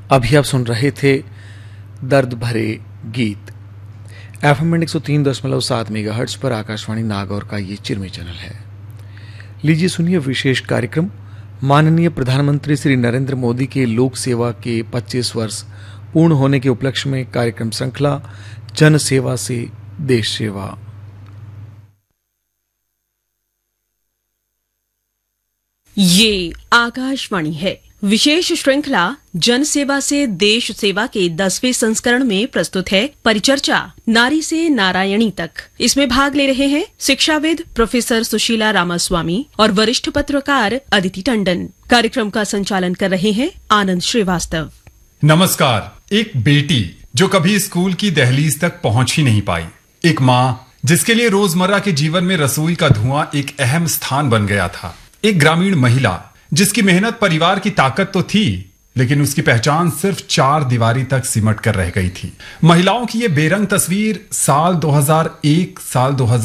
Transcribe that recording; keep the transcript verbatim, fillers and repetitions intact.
अभी आप सुन रहे थे दर्द भरे गीत। एफएम एक सौ तीन दशमलव सात मेगाहर्ट्ज पर आकाशवाणी नागौर का ये चिरमी चैनल है। लीजिए सुनिए विशेष कार्यक्रम माननीय प्रधानमंत्री श्री नरेंद्र मोदी के लोक सेवा के पच्चीस वर्ष पूर्ण होने के उपलक्ष्य में कार्यक्रम श्रृंखला जन सेवा से देश सेवा। ये आकाशवाणी है। विशेष श्रृंखला जन सेवा से देश सेवा के दसवें संस्करण में प्रस्तुत है परिचर्चा नारी से नारायणी तक। इसमें भाग ले रहे हैं शिक्षाविद प्रोफेसर सुशीला रामास्वामी और वरिष्ठ पत्रकार अदिति टंडन। कार्यक्रम का संचालन कर रहे हैं आनंद श्रीवास्तव। नमस्कार। एक बेटी जो कभी स्कूल की दहलीज तक पहुंच ही नहीं पाई, एक माँ जिसके लिए रोजमर्रा के जीवन में रसोई का धुआं एक अहम स्थान बन गया था, एक ग्रामीण महिला जिसकी मेहनत परिवार की ताकत तो थी, लेकिन उसकी पहचान सिर्फ चार दीवारी तक सिमट कर रह गई थी। महिलाओं की ये बेरंग तस्वीर साल दो हज़ार एक, साल दो हज़ार